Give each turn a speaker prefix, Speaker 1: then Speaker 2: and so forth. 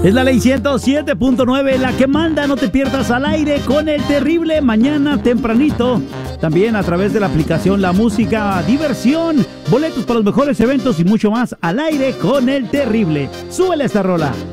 Speaker 1: Es la ley 107.9, la que manda. No te pierdas Al Aire con el Terrible mañana tempranito. También a través de la aplicación La Música, diversión, boletos para los mejores eventos y mucho más. Al Aire con el Terrible. Súbele esta rola.